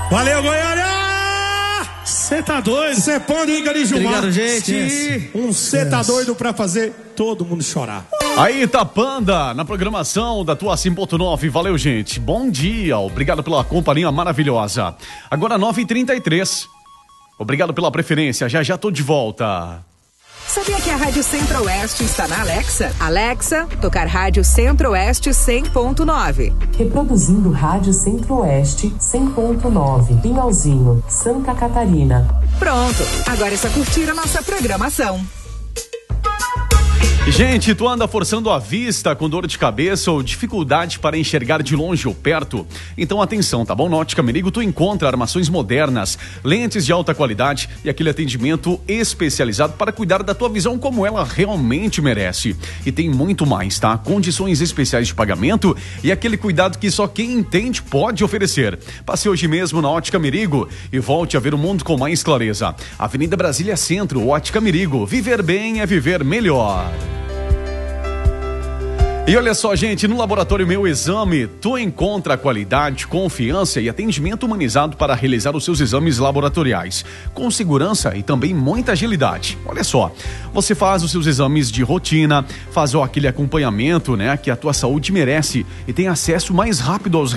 Valeu, Goiânia! Você tá doido? Você pode ir, Gary Gilmar. Obrigado, gente. Você tá doido pra fazer todo mundo chorar. Aí tá Panda, na programação da tua 100.9. Valeu, gente. Bom dia. Obrigado pela companhia maravilhosa. Agora 9h33. Obrigado pela preferência. Já tô de volta. Sabia que a Rádio Centro-Oeste está na Alexa? Alexa, tocar Rádio Centro-Oeste 100.9. Reproduzindo Rádio Centro-Oeste 100.9. Pinhalzinho, Santa Catarina. Pronto, agora é só curtir a nossa programação. Gente, tu anda forçando a vista com dor de cabeça ou dificuldade para enxergar de longe ou perto? Então atenção, tá bom? Na Ótica Merigo tu encontra armações modernas, lentes de alta qualidade e aquele atendimento especializado para cuidar da tua visão como ela realmente merece. E tem muito mais, tá? Condições especiais de pagamento e aquele cuidado que só quem entende pode oferecer. Passe hoje mesmo na Ótica Merigo e volte a ver o mundo com mais clareza. Avenida Brasília Centro, Ótica Merigo. Viver bem é viver melhor. E olha só, gente, no Laboratório Meu Exame, tu encontra qualidade, confiança e atendimento humanizado para realizar os seus exames laboratoriais, com segurança e também muita agilidade. Olha só, você faz os seus exames de rotina, faz aquele acompanhamento, né, que a tua saúde merece e tem acesso mais rápido aos